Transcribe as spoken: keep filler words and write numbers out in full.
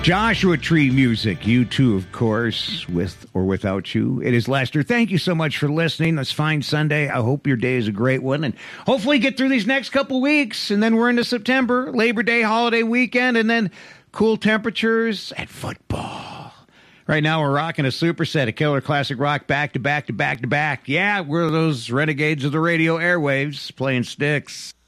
Joshua Tree music, you too, of course, with or without you. It is Lester. Thank you so much for listening this fine Sunday. I hope your day is a great one, and hopefully get through these next couple weeks, and then we're into September, Labor Day holiday weekend, and then cool temperatures and football. Right now, we're rocking a superset of killer classic rock back to back to back to back. Yeah, we're those renegades of the radio airwaves playing sticks.